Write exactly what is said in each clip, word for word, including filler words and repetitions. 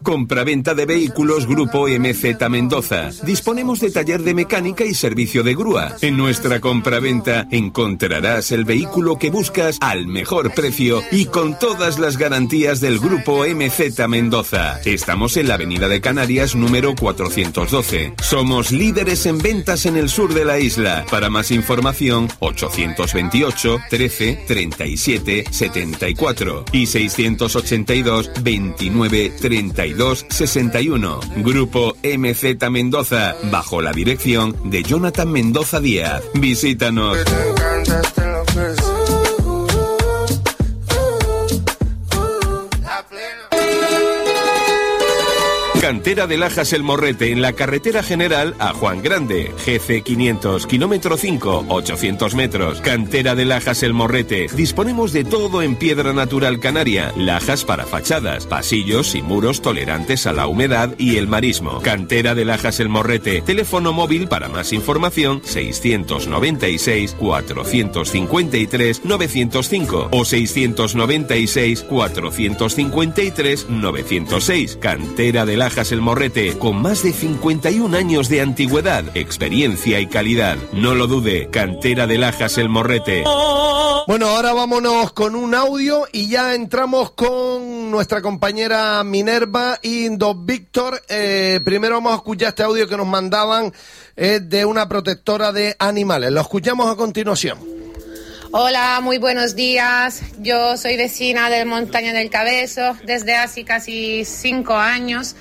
Compraventa de vehículos Grupo M Z Mendoza. Disponemos de taller de mecánica y servicio de grúa. En nuestra compraventa encontrarás el vehículo que buscas al mejor precio y con todas las garantías del Grupo M Z Mendoza. Estamos en la Avenida de Canarias número cuatrocientos doce. Somos líderes en ventas en el sur de la isla. Para más información, ochocientos veintiocho, trece, treinta y siete, setenta y cuatro y seiscientos ochenta y dos, veintinueve, treinta y dos, sesenta y uno. Grupo M Z Mendoza, bajo la dirección de Jonathan Mendoza Díaz. Visítanos. Cantera de Lajas El Morrete, en la carretera general a Juan Grande, G C quinientos, kilómetro cinco, ochocientos metros. Cantera de Lajas El Morrete. Disponemos de todo en piedra natural canaria, lajas para fachadas, pasillos y muros tolerantes a la humedad y el marismo. Cantera de Lajas El Morrete. Teléfono móvil para más información seiscientos noventa y seis, cuatrocientos cincuenta y tres, novecientos cinco o seiscientos noventa y seis, cuatrocientos cincuenta y tres, novecientos seis. Cantera de Lajas El Morrete, con más de cincuenta y un años de antigüedad, experiencia y calidad. No lo dude, Cantera de Lajas El Morrete. Bueno, ahora vámonos con un audio y ya entramos con nuestra compañera Minerva y Don Víctor. Eh, primero vamos a escuchar este audio que nos mandaban eh, de una protectora de animales. Lo escuchamos a continuación. Hola, muy buenos días. Yo soy vecina de Montaña del Cabezo desde hace casi cinco años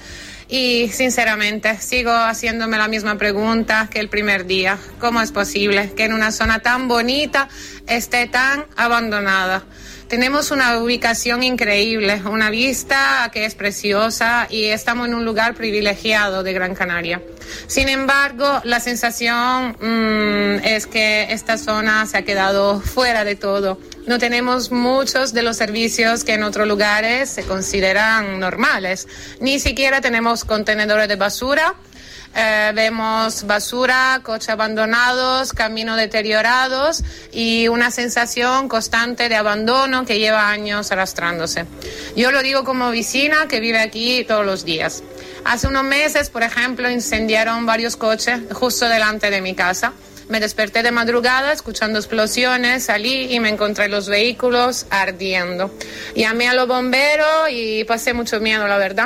y sinceramente sigo haciéndome la misma pregunta que el primer día. ¿Cómo es posible que en una zona tan bonita esté tan abandonada? Tenemos una ubicación increíble, una vista que es preciosa y estamos en un lugar privilegiado de Gran Canaria. Sin embargo, la sensación mmm, es que esta zona se ha quedado fuera de todo. No tenemos muchos de los servicios que en otros lugares se consideran normales. Ni siquiera tenemos contenedores de basura. Eh, vemos basura, coches abandonados, caminos deteriorados y una sensación constante de abandono que lleva años arrastrándose. Yo lo digo como vecina que vive aquí todos los días. Hace unos meses, por ejemplo, incendiaron varios coches justo delante de mi casa. Me desperté de madrugada escuchando explosiones, salí y me encontré los vehículos ardiendo. Llamé a los bomberos y pasé mucho miedo, la verdad.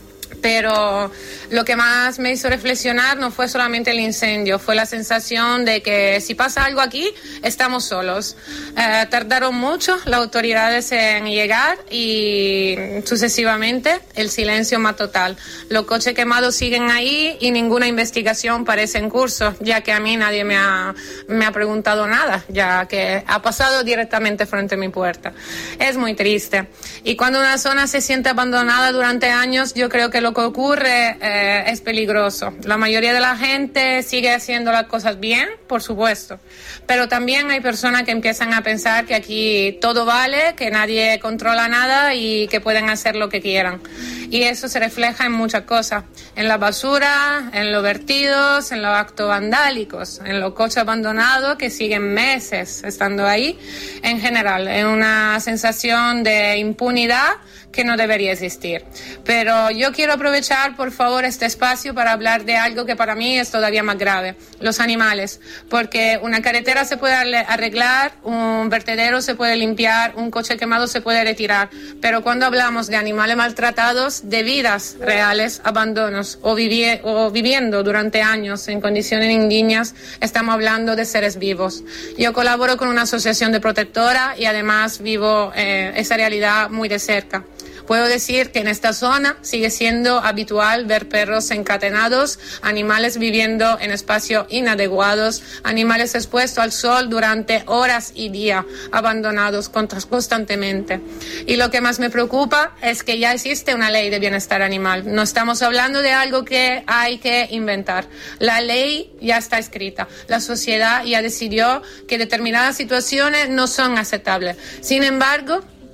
Pero lo que más me hizo reflexionar no fue solamente el incendio, fue la sensación de que si pasa algo aquí, estamos solos. Eh, tardaron mucho las autoridades en llegar y sucesivamente el silencio más total. Los coches quemados siguen ahí y ninguna investigación parece en curso, ya que a mí nadie me ha, me ha preguntado nada, ya que ha pasado directamente frente a mi puerta. Es muy triste. Y cuando una zona se siente abandonada durante años, yo creo que lo que ocurre eh, es peligroso. La mayoría de la gente sigue haciendo las cosas bien, por supuesto, pero también hay personas que empiezan a pensar que aquí todo vale, que nadie controla nada y que pueden hacer lo que quieran. Y eso se refleja en muchas cosas, en la basura, en los vertidos, en los actos vandálicos, en los coches abandonados que siguen meses estando ahí, en general, en una sensación de impunidad que no debería existir. Pero yo quiero aprovechar, por favor, este espacio para hablar de algo que para mí es todavía más grave, los animales, porque una carretera se puede arreglar, un vertedero se puede limpiar, un coche quemado se puede retirar, pero cuando hablamos de animales maltratados, de vidas reales, abandonos o, vivi- o viviendo durante años en condiciones indignas, estamos hablando de seres vivos. Yo colaboro con una asociación de protectora y además vivo eh, esa realidad muy de cerca. Puedo decir que en esta zona sigue siendo habitual ver perros encadenados, animales viviendo en espacios inadecuados, animales expuestos al sol durante horas y días, abandonados constantemente. Y lo que más me preocupa es que ya existe una ley de bienestar animal. No estamos hablando de algo que hay que inventar. La ley ya está escrita. La sociedad ya decidió que determinadas situaciones no son aceptables. Sin embargo,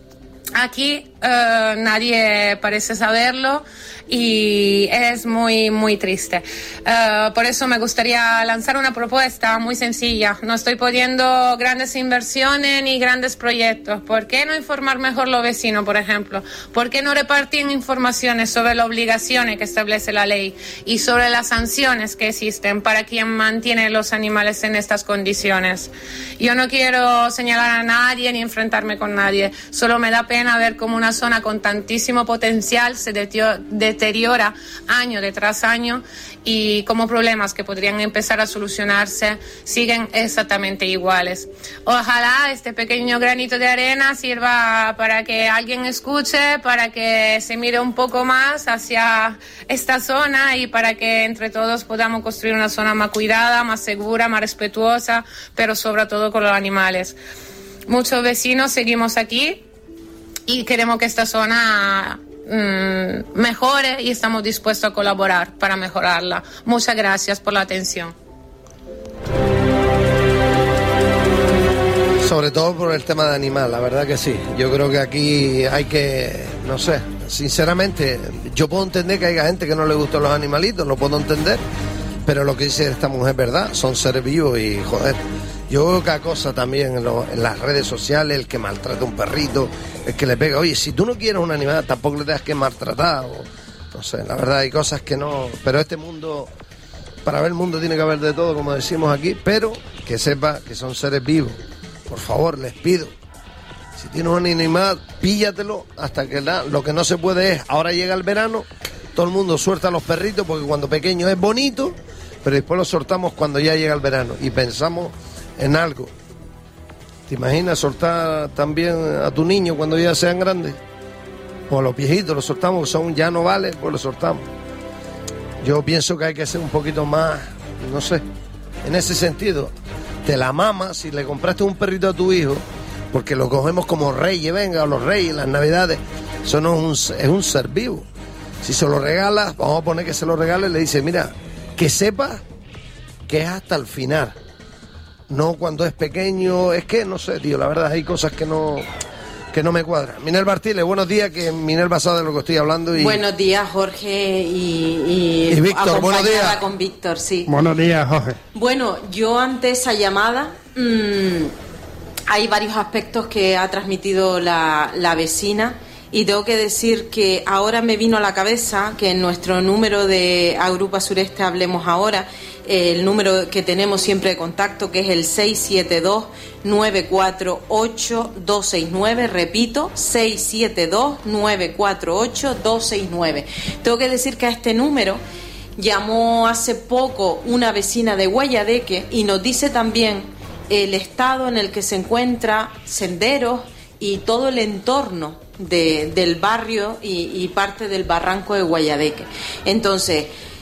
Aquí uh, nadie parece saberlo y es muy, muy triste. Uh, por eso me gustaría lanzar una propuesta muy sencilla. No estoy poniendo grandes inversiones ni grandes proyectos. ¿Por qué no informar mejor los vecinos, por ejemplo? ¿Por qué no repartir informaciones sobre las obligaciones que establece la ley y sobre las sanciones que existen para quien mantiene los animales en estas condiciones? Yo no quiero señalar a nadie ni enfrentarme con nadie. Solo me da pena ver cómo una zona con tantísimo potencial se deteriora año tras año y como problemas que podrían empezar a solucionarse siguen exactamente iguales. Ojalá este pequeño granito de arena sirva para que alguien escuche, para que se mire un poco más hacia esta zona y para que entre todos podamos construir una zona más cuidada, más segura, más respetuosa, pero sobre todo con los animales. Muchos vecinos seguimos aquí y queremos que esta zona mmm, mejore y estamos dispuestos a colaborar para mejorarla. Muchas gracias por la atención. Sobre todo por el tema de animal, la verdad que sí. Yo creo que aquí hay que, no sé, sinceramente, yo puedo entender que haya gente que no le gustan los animalitos, lo puedo entender, pero lo que dice esta mujer es verdad, son seres vivos y, joder, yo veo cada cosa también en, lo, en las redes sociales, el que maltrata a un perrito, el que le pega. Oye, si tú no quieres un animal, tampoco le tengas que maltratar. O, no sé, la verdad hay cosas que no... Pero este mundo, para ver el mundo tiene que haber de todo, como decimos aquí, pero que sepa que son seres vivos. Por favor, les pido. Si tienes un animal, píllatelo hasta que la, lo que no se puede es, ahora llega el verano, todo el mundo suelta a los perritos porque cuando pequeño es bonito, pero después los soltamos cuando ya llega el verano y pensamos en algo. ¿Te imaginas soltar también a tu niño cuando ya sean grandes? O a los viejitos los soltamos, son ya no vale, pues los soltamos. Yo pienso que hay que ser un poquito más, no sé, en ese sentido. Te la mamas si le compraste un perrito a tu hijo, porque lo cogemos como reyes, venga, los reyes, las navidades. Eso no es un, es un ser vivo. Si se lo regalas, vamos a poner que se lo regale, le dice, mira, que sepa que es hasta el final. No cuando es pequeño, es que no sé, tío, la verdad hay cosas que no que no me cuadran. Minerva Artiles, buenos días, que Minerva sabe de lo que estoy hablando. Y... Buenos días, Jorge, y, y, y Víctor, buenos días. Con Víctor, sí. Buenos días, Jorge. Bueno, yo ante esa llamada, mmm, hay varios aspectos que ha transmitido la, la vecina. Y tengo que decir que ahora me vino a la cabeza que en nuestro número de Agrupa Sureste Hablemos Ahora, el número que tenemos siempre de contacto, que es el seis siete dos, nueve cuatro ocho, dos seis nueve, repito, seis siete dos, nueve cuatro ocho, dos seis nueve. Tengo que decir que a este número llamó hace poco una vecina de Guayadeque y nos dice también el estado en el que se encuentra Senderos y todo el entorno de, del barrio y, y parte del barranco de Guayadeque. Entonces,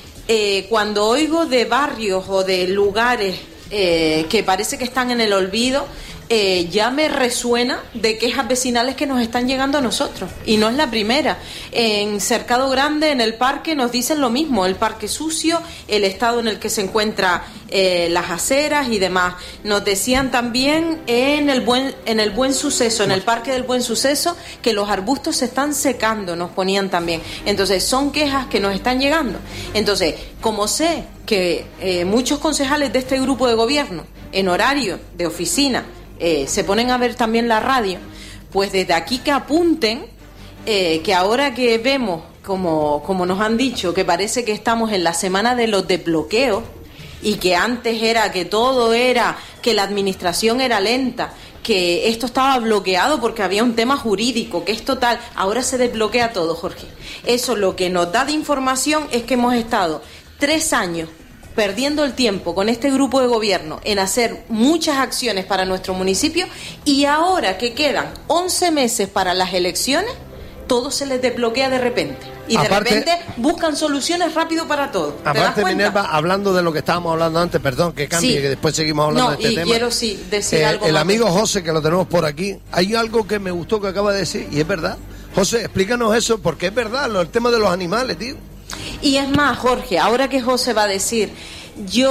eh, cuando oigo de barrios o de lugares eh, que parece que están en el olvido, eh, ya me resuena de quejas vecinales que nos están llegando a nosotros. Y no es la primera. En Cercado Grande, en el parque, nos dicen lo mismo. El parque sucio, el estado en el que se encuentran eh, las aceras y demás. Nos decían también en el buen en el Buen Suceso, en el parque del Buen Suceso, que los arbustos se están secando, nos ponían también. Entonces, son quejas que nos están llegando. Entonces, como sé que eh, muchos concejales de este grupo de gobierno, en horario de oficina, Eh, se ponen a ver también la radio, pues desde aquí que apunten eh, que ahora que vemos, como, como nos han dicho, que parece que estamos en la semana de los desbloqueos y que antes era que todo era, que la administración era lenta, que esto estaba bloqueado porque había un tema jurídico, que es total, ahora se desbloquea todo, Jorge. Eso lo que nos da de información es que hemos estado tres años perdiendo el tiempo con este grupo de gobierno en hacer muchas acciones para nuestro municipio y ahora que quedan once meses para las elecciones, todo se les desbloquea de repente. Y de aparte, repente buscan soluciones rápido para todo. Aparte, Minerva, hablando de lo que estábamos hablando antes, perdón, que cambie, sí, que después seguimos hablando no, de este y tema. quiero sí decir eh, algo El más amigo de... José, que lo tenemos por aquí, hay algo que me gustó que acaba de decir, y es verdad. José, explícanos eso, porque es verdad, lo, el tema de los animales, tío. Y es más, Jorge, ahora que José va a decir, yo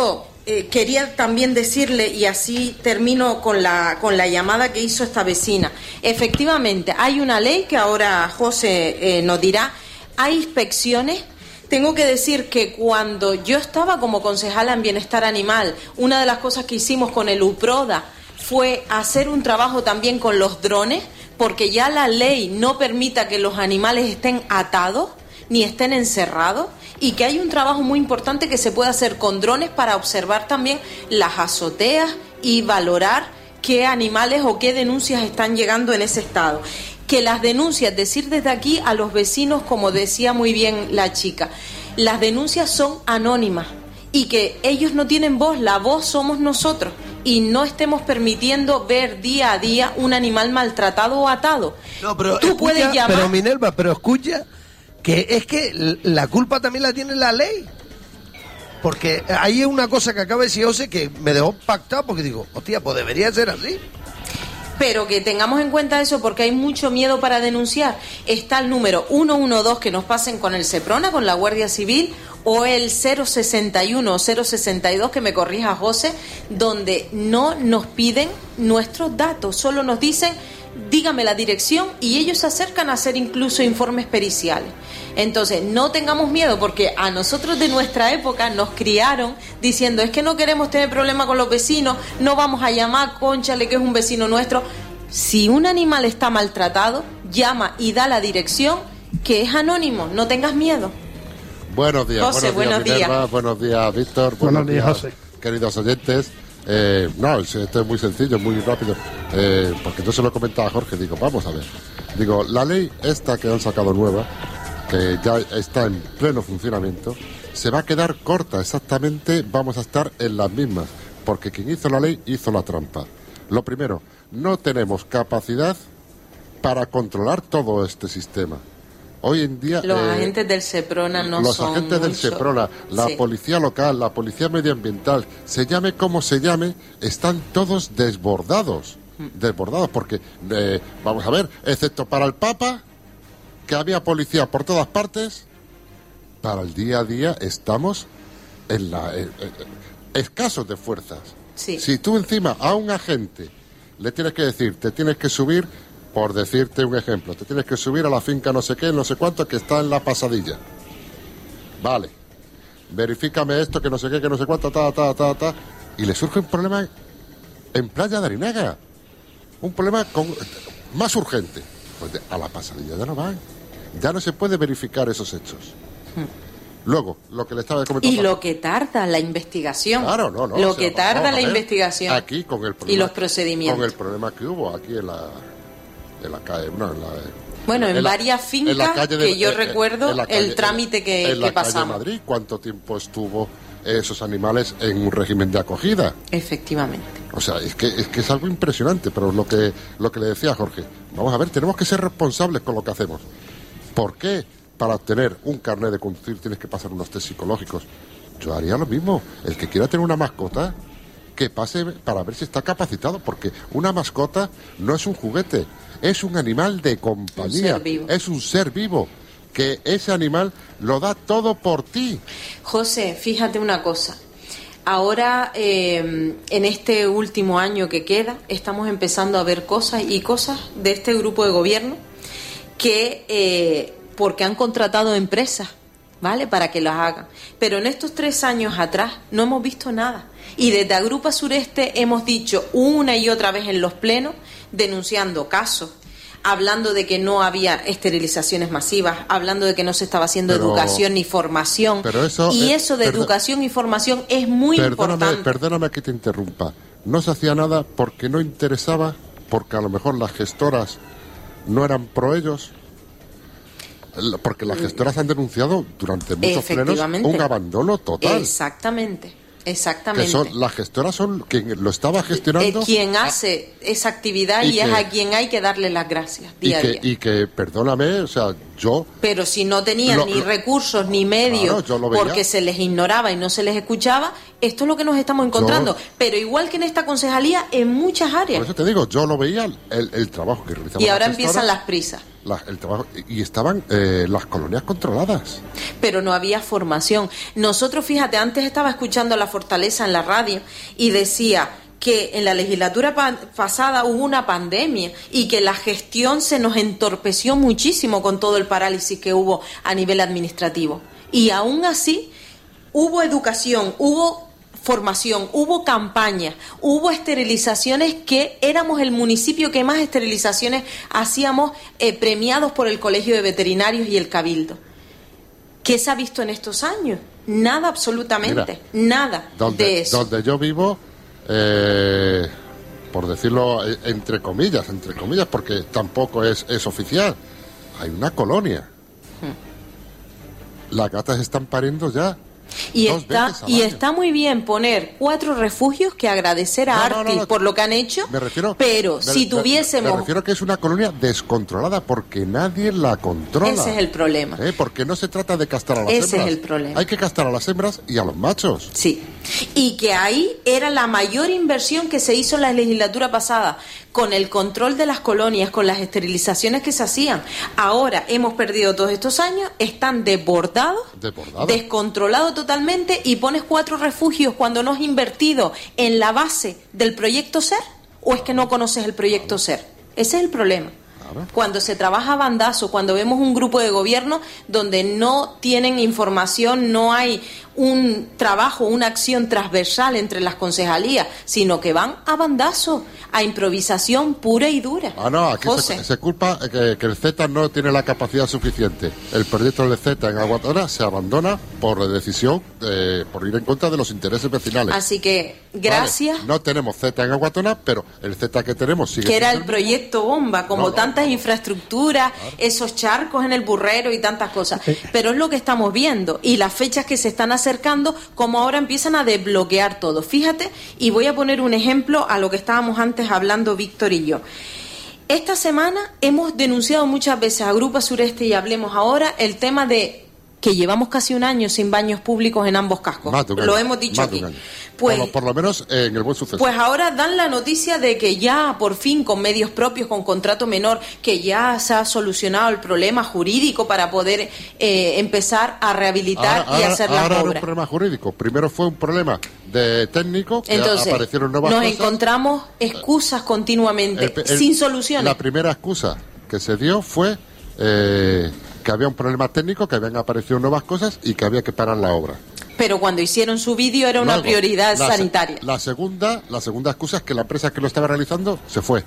eh, quería también decirle, y así termino con la, con la llamada que hizo esta vecina. Efectivamente, hay una ley que ahora José eh, nos dirá, hay inspecciones. Tengo que decir que cuando yo estaba como concejala en Bienestar Animal, una de las cosas que hicimos con el UPRODA fue hacer un trabajo también con los drones, porque ya la ley no permita que los animales estén atados ni estén encerrados, y que hay un trabajo muy importante que se puede hacer con drones para observar también las azoteas y valorar qué animales o qué denuncias están llegando en ese estado. Que las denuncias, decir desde aquí a los vecinos, como decía muy bien la chica, las denuncias son anónimas y que ellos no tienen voz, la voz somos nosotros, y no estemos permitiendo ver día a día un animal maltratado o atado. No, pero tú escucha, puedes llamar... Pero Minerva, pero escucha que es que la culpa también la tiene la ley. Porque hay una cosa que acaba de decir José que me dejó pactado, porque digo, hostia, pues debería ser así. Pero que tengamos en cuenta eso, porque hay mucho miedo para denunciar. Está el número uno uno dos que nos pasen con el SEPRONA, con la Guardia Civil, o el cero sesenta y uno o cero sesenta y dos, que me corrija José, donde no nos piden nuestros datos, solo nos dicen, dígame la dirección, y ellos se acercan a hacer incluso informes periciales. Entonces, no tengamos miedo, porque a nosotros de nuestra época nos criaron diciendo, es que no queremos tener problema con los vecinos, no vamos a llamar, cónchale, que es un vecino nuestro. Si un animal está maltratado, llama y da la dirección, que es anónimo, no tengas miedo. Buenos días, José, buenos días, Minerva, días. buenos días, Víctor, buenos, buenos días, José. Queridos oyentes. Eh, no, esto es muy sencillo, muy rápido, eh, porque yo se lo comentaba a Jorge, digo, vamos a ver, digo, la ley esta que han sacado nueva, que ya está en pleno funcionamiento, se va a quedar corta, exactamente vamos a estar en las mismas, porque quien hizo la ley hizo la trampa. Lo primero, no tenemos capacidad para controlar todo este sistema. Hoy en día... Los eh, agentes del SEPRONA no los son Los agentes del mucho. SEPRONA, la sí. policía local, la policía medioambiental, se llame como se llame, están todos desbordados. Desbordados, porque, eh, vamos a ver, excepto para el Papa, que había policía por todas partes, para el día a día estamos en la eh, eh, escasos de fuerzas. Sí. Si tú encima a un agente le tienes que decir, te tienes que subir... Por decirte un ejemplo, te tienes que subir a la finca no sé qué, no sé cuánto, que está en la pasadilla. Vale. Verifícame esto, que no sé qué, que no sé cuánto, ta, ta, ta, ta. Y le surge un problema en Playa de Arinaga. Un problema con, más urgente. Pues de, a la pasadilla ya no van. Ya no se puede verificar esos hechos. Hmm. Luego, lo que le estaba comentando... Y lo que tarda la investigación. Claro, no, no. Lo o sea, que tarda vamos, la ver, investigación. Aquí con el problema... Y los procedimientos. Con el problema que hubo aquí en la... En la calle, no, en la, bueno, en, en varias la, fincas en la de, que yo eh, recuerdo calle, el trámite que, en la que pasamos. Calle Madrid, ¿cuánto tiempo estuvo esos animales en un régimen de acogida? Efectivamente. O sea, es que es que es algo impresionante, pero lo que lo que le decía a Jorge, vamos a ver, tenemos que ser responsables con lo que hacemos. ¿Por qué para obtener un carnet de conducir tienes que pasar unos test psicológicos? Yo haría lo mismo. El que quiera tener una mascota, que pase para ver si está capacitado, porque una mascota no es un juguete, es un animal de compañía, un es un ser vivo, que ese animal lo da todo por ti. José, fíjate una cosa, ahora eh, en este último año que queda, estamos empezando a ver cosas y cosas de este grupo de gobierno que, eh, porque han contratado empresas, ¿vale?, para que las hagan, pero en estos tres años atrás no hemos visto nada. Y desde Agrupa Sureste hemos dicho una y otra vez en los plenos, denunciando casos, hablando de que no había esterilizaciones masivas, hablando de que no se estaba haciendo pero, educación ni formación. Pero eso, y eh, eso de perdón, educación y formación es muy perdóname, importante. Perdóname que te interrumpa. No se hacía nada porque no interesaba, porque a lo mejor las gestoras no eran pro ellos. Porque las gestoras han denunciado durante muchos plenos un abandono total. Exactamente. Exactamente. Que son, las gestoras son quien lo estaba gestionando. Eh, quien hace a, esa actividad y, y que, es a quien hay que darle las gracias día y que, a día. Y que, perdóname, o sea, yo... Pero si no tenían lo, ni lo, recursos ni medios, claro, porque se les ignoraba y no se les escuchaba, esto es lo que nos estamos encontrando. Yo, Pero igual que en esta concejalía, en muchas áreas. Por eso te digo, yo lo veía, el, el trabajo que realizaban. Y ahora las empiezan las prisas. la, el trabajo, y estaban eh, las colonias controladas. Pero no había formación. Nosotros, fíjate, antes estaba escuchando La Fortaleza en la radio y decía que en la legislatura pa- pasada hubo una pandemia y que la gestión se nos entorpeció muchísimo con todo el parálisis que hubo a nivel administrativo. Y aún así hubo educación, hubo formación, hubo campañas, hubo esterilizaciones, que éramos el municipio que más esterilizaciones hacíamos, eh, premiados por el Colegio de Veterinarios y el Cabildo. ¿Qué se ha visto en estos años? Nada, absolutamente, Mira, nada donde, de eso. Donde yo vivo, eh, por decirlo entre comillas, entre comillas, porque tampoco es, es oficial, hay una colonia. Hmm. Las gatas están pariendo ya. Y está, y está muy bien poner cuatro refugios, que agradecer a no, Arti no, no, por lo que han hecho, me refiero, pero me, si tuviésemos... Me refiero que es una colonia descontrolada porque nadie la controla. Ese es el problema. ¿Eh? Porque no se trata de castrar a las Ese hembras. es el problema. Hay que castrar a las hembras y a los machos. Sí. Y que ahí era la mayor inversión que se hizo en la legislatura pasada, con el control de las colonias, con las esterilizaciones que se hacían. Ahora hemos perdido todos estos años, están desbordados, Desbordado. descontrolados totalmente, y pones cuatro refugios cuando no has invertido en la base del proyecto SER, ¿o es que no conoces el proyecto SER? Ese es el problema. Cuando se trabaja a bandazo, cuando vemos un grupo de gobierno donde no tienen información, no hay un trabajo, una acción transversal entre las concejalías, sino que van a bandazo, a improvisación pura y dura. Ah, no, aquí se, se culpa que, que el Z no tiene la capacidad suficiente. El proyecto del Z en Aguatona se abandona por decisión, eh, por ir en contra de los intereses vecinales. Así que, gracias. Vale, no tenemos Z en Aguatona, pero el Z que tenemos sigue que era el mismo. proyecto bomba, como no, no, tantas no. infraestructuras, claro. Esos charcos en el Burrero y tantas cosas. Pero es lo que estamos viendo, y las fechas que se están acercando, como ahora empiezan a desbloquear todo. Fíjate, y voy a poner un ejemplo a lo que estábamos antes hablando Víctor y yo. Esta semana hemos denunciado muchas veces a Grupo Sureste, y Hablemos Ahora, el tema de que llevamos casi un año sin baños públicos en ambos cascos. Lo hemos dicho aquí. Pues, por, lo, por lo menos eh, en el Buen Suceso. Pues ahora dan la noticia de que ya, por fin, con medios propios, con contrato menor, que ya se ha solucionado el problema jurídico para poder eh, empezar a rehabilitar ahora, y hacer ahora, las ahora obras. Era un problema jurídico. Primero fue un problema de técnico, que Entonces, aparecieron nuevas nos cosas. encontramos excusas continuamente, el, el, sin soluciones. La primera excusa que se dio fue eh, que había un problema técnico, que habían aparecido nuevas cosas y que había que parar la obra. Pero cuando hicieron su vídeo era una Luego, prioridad la, sanitaria. La segunda, la segunda excusa es que la empresa que lo estaba realizando se fue.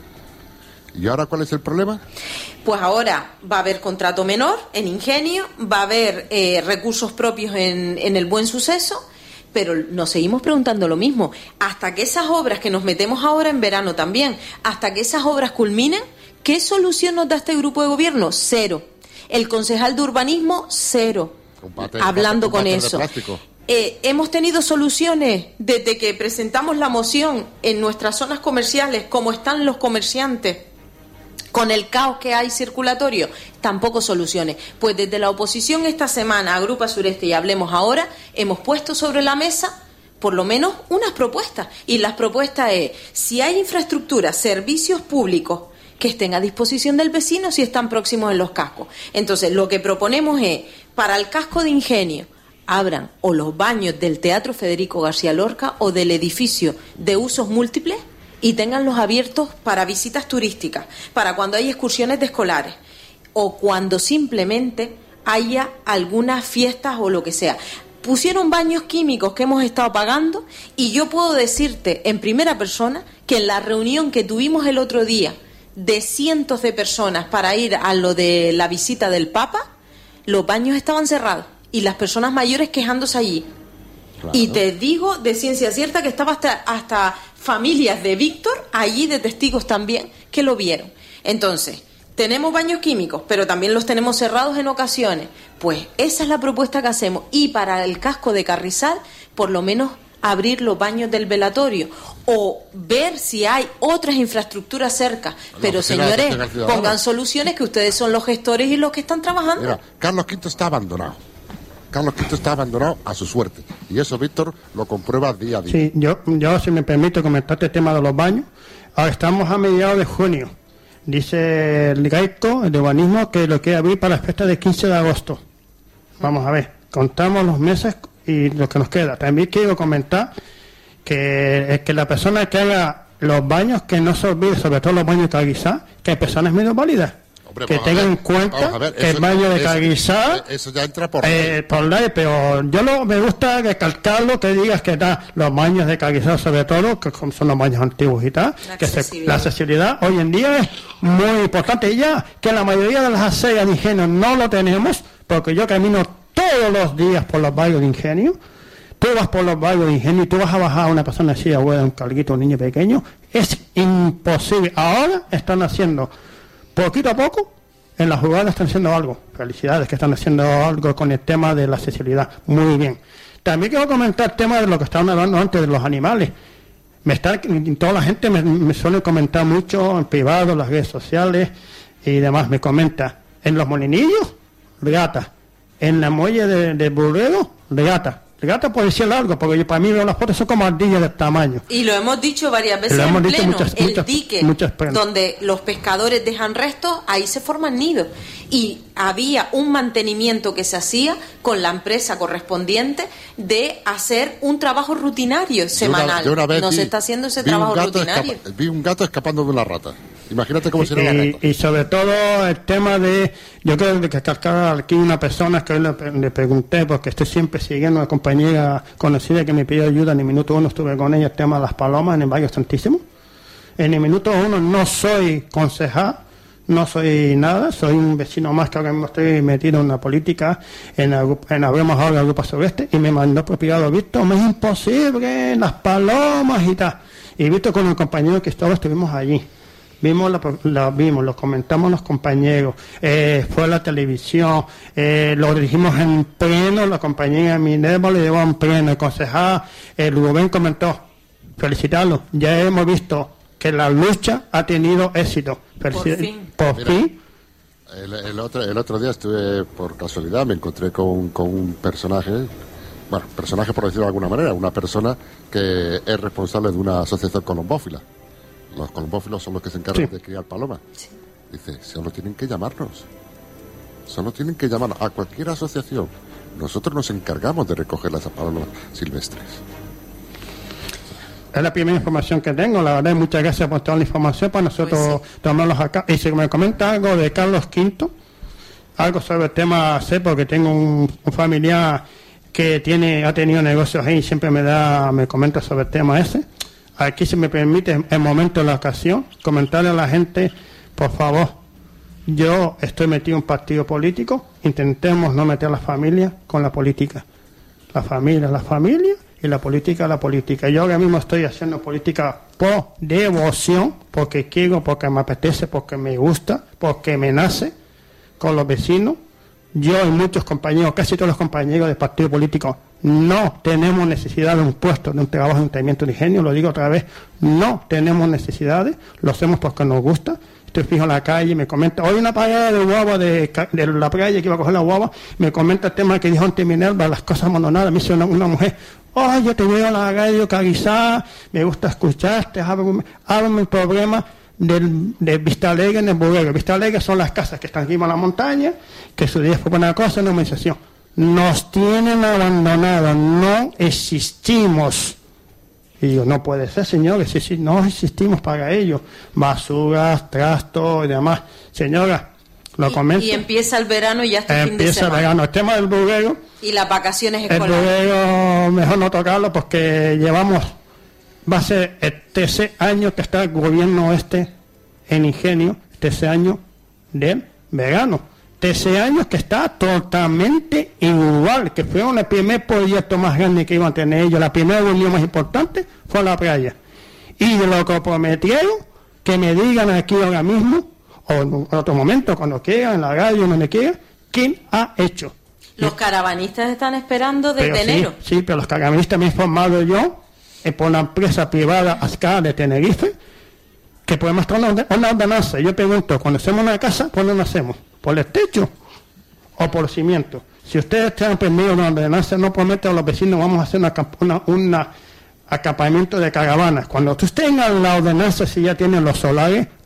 ¿Y ahora cuál es el problema? Pues ahora va a haber contrato menor en Ingenio, va a haber eh, recursos propios en, en el Buen Suceso, pero nos seguimos preguntando lo mismo. Hasta que esas obras que nos metemos ahora en verano también, hasta que esas obras culminen, ¿qué solución nos da este grupo de gobierno? Cero. El concejal de urbanismo, cero. Combate, Hablando combate, con combate eso. Eh, hemos tenido soluciones desde que presentamos la moción en nuestras zonas comerciales, como están los comerciantes, con el caos que hay circulatorio, tampoco soluciones. Pues desde la oposición esta semana, a Grupo Sureste y Hablemos Ahora, hemos puesto sobre la mesa por lo menos unas propuestas. Y las propuestas es, si hay infraestructura, servicios públicos que estén a disposición del vecino si están próximos en los cascos. Entonces, lo que proponemos es, para el casco de Ingenio, abran o los baños del Teatro Federico García Lorca o del edificio de usos múltiples y tenganlos abiertos para visitas turísticas, para cuando hay excursiones de escolares o cuando simplemente haya algunas fiestas o lo que sea. Pusieron baños químicos que hemos estado pagando, y yo puedo decirte en primera persona que en la reunión que tuvimos el otro día de cientos de personas para ir a lo de la visita del Papa, los baños estaban cerrados y las personas mayores quejándose allí. Claro. Y te digo de ciencia cierta que estaba hasta, hasta familias de Víctor allí, de testigos también, que lo vieron. Entonces, tenemos baños químicos, pero también los tenemos cerrados en ocasiones. Pues esa es la propuesta que hacemos. Y para el casco de Carrizal, por lo menos abrir los baños del velatorio o ver si hay otras infraestructuras cerca. Pero señores, pongan soluciones, que ustedes son los gestores y los que están trabajando. Mira, Carlos Quinto está abandonado. Carlos Quinto está abandonado a su suerte. Y eso, Víctor, lo comprueba día a día. Sí, yo, yo si me permito comentarte el tema de los baños. Ahora estamos a mediados de junio. Dice el Gaico, el urbanismo, que lo quiere abrir para la fiesta del quince de agosto. Vamos a ver, contamos los meses y lo que nos queda. También quiero comentar que, que la persona que haga los baños, que no se olvide, sobre todo los baños de Caguizá, que hay personas menos válidas. Hombre, que tengan en cuenta ver, que eso, el baño de Caguizá eso ya entra por ley, eh, por ley, pero yo lo, me gusta recalcarlo, que digas que da los baños de Caguizá, sobre todo, que son los baños antiguos y tal, la que accesibilidad. Se, la accesibilidad hoy en día es muy importante, y ya que la mayoría de las aceras de Ingenio no lo tenemos, porque yo camino todos los días por los barrios de Ingenio. Tú vas por los barrios de Ingenio y tú vas a bajar a una persona así, abuela, un carguito, un niño pequeño, es imposible. Ahora están haciendo poquito a poco, en las jugadas están haciendo algo. Felicidades que están haciendo algo con el tema de la accesibilidad. Muy bien. También quiero comentar el tema de lo que estaban hablando antes de los animales. Me está, toda la gente me, me suele comentar mucho en privado, en las redes sociales y demás. Me comenta, en los molinillos, regata. En la muelle de, de Burrero, regata. Regata puede decir algo, porque yo, para mí veo las fotos son como ardillas de tamaño. Y lo hemos dicho varias veces en pleno, muchas, el muchas, dique muchas donde los pescadores dejan restos, ahí se forman nidos. Y había un mantenimiento que se hacía con la empresa correspondiente de hacer un trabajo rutinario semanal. Yo una, yo una vez no vi, se está haciendo ese trabajo rutinario. Escapa, vi un gato escapando de una rata. Imagínate cómo sería el gato. Y sobre todo el tema de, yo creo que calcar aquí una persona que hoy le, le pregunté, porque estoy siempre siguiendo a una compañera conocida que me pidió ayuda, en el minuto uno estuve con ella, el tema de las palomas en el Valle Santísimo. En el minuto uno no soy concejal, no soy nada, soy un vecino más que ahora mismo estoy metido en la política, en, la, en Hablemos Ahora, Grupo Sureste, y me mandó por privado, Víctor, me es imposible, las palomas y tal. Y Víctor con el compañero que estaba, estuvimos allí. Vimos, la, la vimos, lo comentamos los compañeros, eh, fue a la televisión, eh, lo dirigimos en pleno, la compañía Minerva lo llevó en pleno, el concejal, el Rubén comentó, felicitarlo, ya hemos visto que la lucha ha tenido éxito. Felici- por fin. Por Mira, fin. El, el, otro, el otro día estuve, por casualidad, me encontré con, con un personaje, bueno, personaje por decirlo de alguna manera, una persona que es responsable de una asociación colombófila. Los colombófilos son los que se encargan sí. de criar palomas. Sí. Dice, solo tienen que llamarnos. Solo tienen que llamar a cualquier asociación. Nosotros nos encargamos de recoger las palomas silvestres. Es la primera información que tengo. La verdad, muchas gracias por toda la información para nosotros pues sí. tomarlos acá. Y si me comenta algo de Carlos Quinto, algo sobre el tema, sé, porque tengo un, un familiar que tiene ha tenido negocios ahí y siempre me da me comenta sobre el tema ese. Aquí, si me permite, el momento, la ocasión, comentarle a la gente, por favor, yo estoy metido en un partido político, intentemos no meter a la familia con la política. La familia, la familia, y la política, la política. Yo ahora mismo estoy haciendo política por devoción, porque quiero, porque me apetece, porque me gusta, porque me nace, con los vecinos. Yo y muchos compañeros, casi todos los compañeros del partido político, no tenemos necesidad de un puesto, de un trabajo de ayuntamiento de Ingenio, lo digo otra vez, no tenemos necesidades, lo hacemos porque nos gusta. Estoy fijo en la calle, me comenta, hoy una parada de guagua de, de la playa que iba a coger la guagua, me comenta el tema que dijo antes Minerva, las cosas abandonadas, me dice una, una mujer, oh, yo te veo en la radio Caguizá, me gusta escucharte, háblame el problema del, de Vista Alegre en el Burrero. Vista Alegre son las casas que están aquí en la montaña, que su día fue una cosa, una organización. Nos tienen abandonados, no existimos. Y digo, no puede ser, señores, si, si no existimos para ello. Basuras, trastos y demás. Señora, lo comento. Y, y empieza el verano y ya está el fin de semana. Empieza el verano. El tema del Burrero. Y las vacaciones escolares. El Burrero, mejor no tocarlo porque llevamos, va a ser el tercer año que está el gobierno este en Ingenio, tercer año del verano. trece años que está totalmente igual, que fue el primer proyecto más grande que iban a tener ellos, la primera reunión más importante fue la playa. Y de lo que prometieron, que me digan aquí ahora mismo, o en otro momento, cuando quieran, en la radio, donde quieran, ¿quién ha hecho? Los caravanistas están esperando desde pero enero. Sí, sí, pero los caravanistas me he informado yo, eh, por una empresa privada acá de Tenerife, que podemos estar una, una ordenanza. Yo pregunto, cuando hacemos una casa, ¿por dónde hacemos? ¿Por el techo o por el cimiento? Si ustedes están perdidos una ordenanza, no prometen a los vecinos, vamos a hacer una, una, una acampamiento de caravanas. Cuando ustedes tengan la ordenanza, si ya tienen los solares,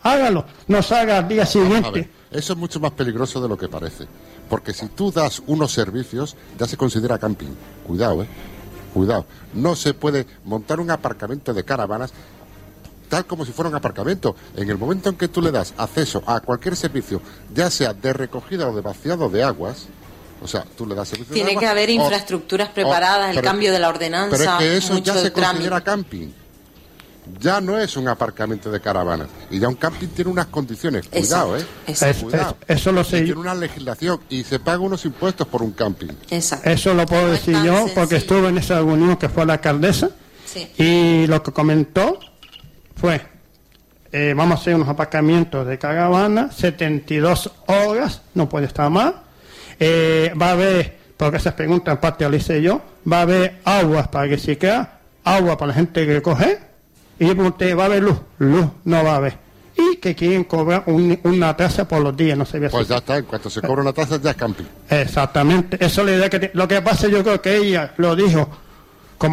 hágalo, no salga al día siguiente. Eso es mucho más peligroso de lo que parece, porque si tú das unos servicios, ya se considera camping. Cuidado, eh, cuidado. No se puede montar un aparcamiento de caravanas tal como si fuera un aparcamiento. En el momento en que tú le das acceso a cualquier servicio, ya sea de recogida o de vaciado de aguas, o sea, tú le das servicio Tiene de agua, que haber o, infraestructuras preparadas, o, el pero, cambio de la ordenanza. Pero es que eso ya se trámite. considera camping. Ya no es un aparcamiento de caravanas. Y ya un camping tiene unas condiciones. Cuidado, ¿eh? Exacto. Cuidado. Es, eso lo sé. Y tiene una legislación y se pagan unos impuestos por un camping. Exacto. Eso lo puedo No decir es tan yo sencillo. porque estuve en esa reunión que fue la alcaldesa. Sí. Y lo que comentó fue, eh, vamos a hacer unos aparcamientos de caravana, setenta y dos horas, no puede estar más. Eh, va a haber, porque esas preguntas en parte las hice yo, va a haber aguas para que se queda, agua para la gente que coge. Y yo pregunté, ¿va a haber luz? Luz no va a haber. Y que quieren cobrar un, una tasa por los días, no se ve Pues así. ya está, en cuanto se cobra una tasa ya es camping. Exactamente, eso es la idea que te- lo que pasa, yo creo que ella lo dijo